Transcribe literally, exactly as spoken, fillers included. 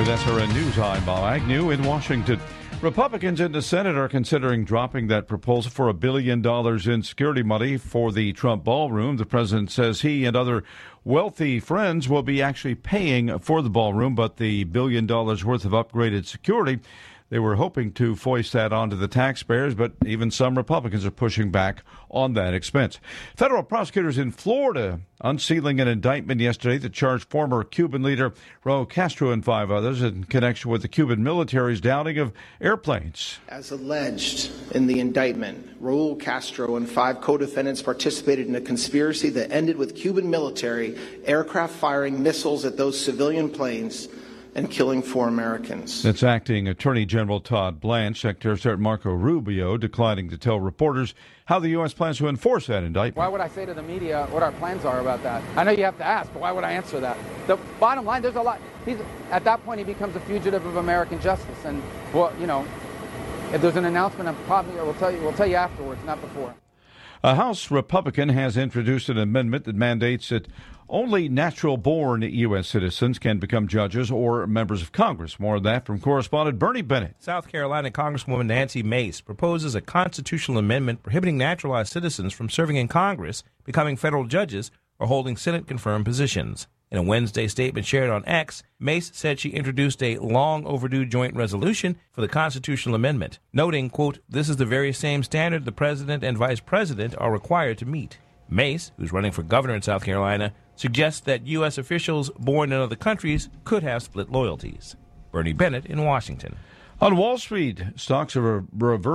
With S R N News, I'm Bob Agnew in Washington. Republicans in the Senate are considering dropping that proposal for a billion dollars in security money for the Trump ballroom. The president says he and other wealthy friends will be actually paying for the ballroom, but the billion dollars worth of upgraded security, they were hoping to foist that onto the taxpayers, but even some Republicans are pushing back on that expense. Federal prosecutors in Florida unsealing an indictment yesterday that charged former Cuban leader Raul Castro and five others in connection with the Cuban military's downing of airplanes. As alleged in the indictment, Raul Castro and five co-defendants participated in a conspiracy that ended with Cuban military aircraft firing missiles at those civilian planes and killing four Americans. That's Acting Attorney General Todd Blanche. Secretary of State Marco Rubio declining to tell reporters how the U S plans to enforce that indictment. Why would I say to the media what our plans are about that? I know you have to ask, but why would I answer that? The bottom line, there's a lot. He's, at that point, he becomes a fugitive of American justice. And, well, you know, if there's an announcement, I'm probably, we'll tell you, we'll tell you afterwards, not before. A House Republican has introduced an amendment that mandates that only natural-born U S citizens can become judges or members of Congress. More of that from correspondent Bernie Bennett. South Carolina Congresswoman Nancy Mace proposes a constitutional amendment prohibiting naturalized citizens from serving in Congress, becoming federal judges, or holding Senate-confirmed positions. In a Wednesday statement shared on X, Mace said she introduced a long-overdue joint resolution for the constitutional amendment, noting, quote, "This is the very same standard the president and vice president are required to meet." Mace, who's running for governor in South Carolina, suggests that U S officials born in other countries could have split loyalties. Bernie Bennett in Washington. On Wall Street, stocks are reversed.